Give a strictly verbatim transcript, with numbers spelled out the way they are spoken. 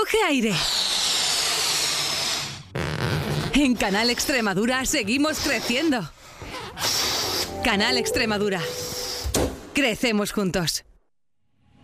Coge aire. En Canal Extremadura seguimos creciendo. Canal Extremadura. Crecemos juntos.